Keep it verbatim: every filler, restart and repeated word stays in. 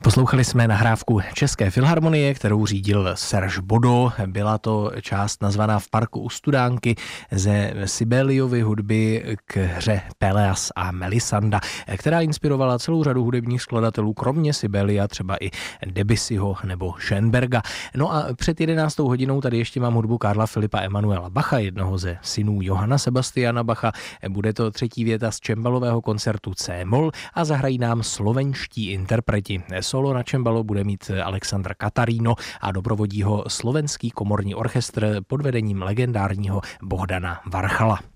Poslouchali jsme nahrávku České filharmonie, kterou řídil Serge Bodo. Byla to část nazvaná V parku u Studánky ze Sibeliovy hudby k hře Péléas a Melisanda, která inspirovala celou řadu hudebních skladatelů, kromě Sibelia třeba i Debussyho nebo Schönberga. No a před jedenáctou hodinou tady ještě mám hudbu Karla Filipa Emanuela Bacha, jednoho ze synů Johanna Sebastiana Bacha. Bude to třetí věta z cembalového koncertu C-moll a zahrají nám slovenští interpreti. Solo na cembalo bude mít Alexandra Katarino a doprovodí ho slovenský komorní orchestr pod vedením legendárního Bohdana Varchala.